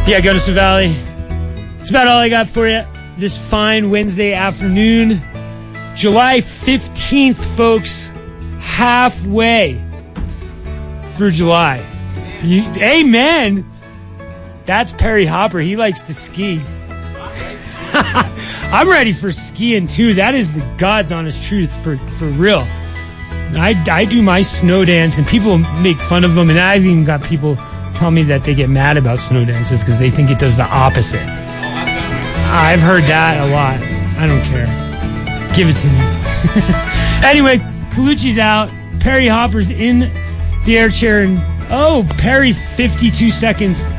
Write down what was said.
Yeah, Gunnison Valley. That's about all I got for you this fine Wednesday afternoon. July 15th, folks. Halfway through July. Amen. That's Perry Hopper. He likes to ski. I'm ready for skiing, too. That is the God's honest truth for real. I do my snow dance, and people make fun of them, and I've even got people tell me that they get mad about snow dances because they think it does the opposite. I've heard that a lot. I don't care. Give it to me. Anyway, Colucci's out. Perry Hopper's in the air chair, and Perry 52 seconds